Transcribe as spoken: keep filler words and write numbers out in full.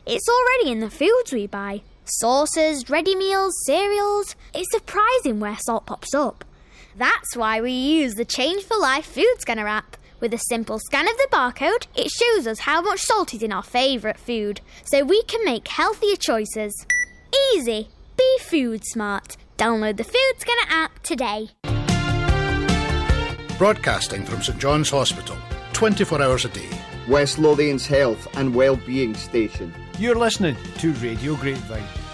It's already in the foods we buy. Sauces, ready meals, cereals. It's surprising where salt pops up. That's why we use the Change for Life Food Scanner app. With a simple scan of the barcode, it shows us how much salt is in our favourite food, so we can make healthier choices. Easy. Be food smart. Download the Food Scanner app today. Broadcasting from St John's Hospital, twenty-four hours a day. West Lothian's health and wellbeing station. You're listening to Radio Grapevine.